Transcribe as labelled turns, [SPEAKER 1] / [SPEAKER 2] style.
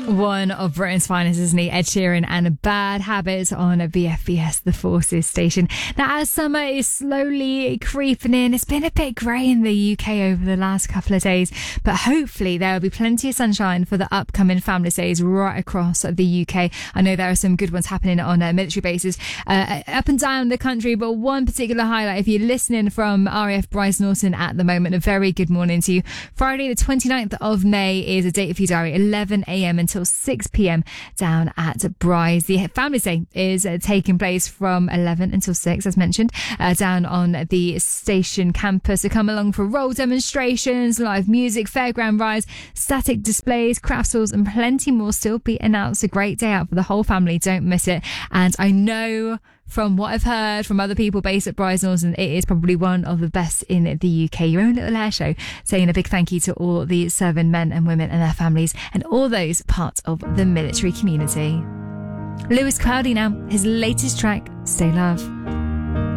[SPEAKER 1] One of Britain's finest, isn't he? Ed Sheeran and Bad Habits on BFBS, the Forces station. Now, as summer is slowly creeping in, it's been a bit grey in the UK over the last couple of days, but hopefully there will be plenty of sunshine for the upcoming Families Days right across the UK. I know there are some good ones happening on military bases up and down the country, but one particular highlight, if you're listening from RAF Bryce Norton at the moment, a very good morning to you. Friday the 29th of May is a date for your diary, 11 a.m. until 6 p.m. down at Bryce. The Families Day is taking place from 11 until 6, as mentioned, down on the station campus. So come along for role demonstrations, live music, fairground rides, static displays, craft stalls, and plenty more still be announced. A great day out for the whole family. Don't miss it. And I know from what I've heard from other people based at Bryce Norton, it is probably one of the best in the UK. Your own little air show, saying a big thank you to all the serving men and women and their families and all those parts of the military community. Lewis Crowdy now, his latest track, Stay Love.